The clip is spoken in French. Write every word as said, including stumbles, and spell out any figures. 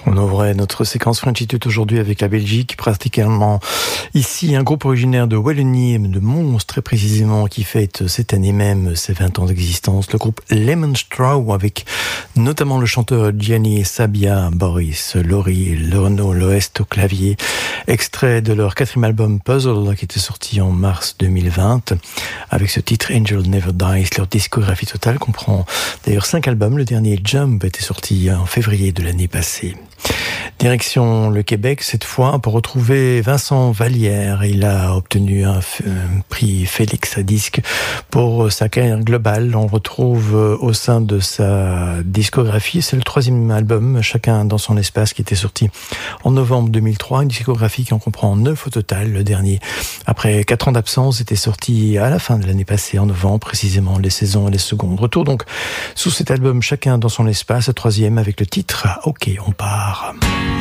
On ouvrait notre séquence Frenchitude aujourd'hui avec la Belgique, pratiquement ici un groupe originaire de Wallonie, de Mons très précisément, qui fête cette année même ses vingt ans d'existence. Le groupe Lemon Straw avec notamment le chanteur Gianni Sabia, Boris Laurie, Lorno Loest au clavier, extrait de leur quatrième album Puzzle qui était sorti en mars deux mille vingt. Avec ce titre Angel Never Dies, leur discographie totale comprend d'ailleurs cinq albums. Le dernier Jump était sorti en février de l'année passée. Direction le Québec cette fois pour retrouver Vincent Vallière. Il a obtenu un, un prix Félix à disque pour sa carrière globale. On le retrouve au sein de sa discographie. C'est le troisième album, Chacun dans son espace, qui était sorti en novembre deux mille trois. Une discographie qui en comprend neuf au total. Le dernier, après quatre ans d'absence, était sorti à la fin de l'année passée, en novembre précisément, les saisons et les secondes. Retour donc sous cet album Chacun dans son espace, le troisième avec le titre « Ok, on part ».